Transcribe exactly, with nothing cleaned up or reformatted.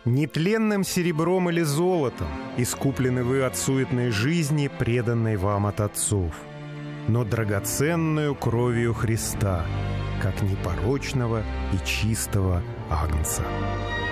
Не тленным серебром или золотом искуплены вы от суетной жизни, преданной вам от отцов, но драгоценную кровью Христа, как непорочного и чистого агнца.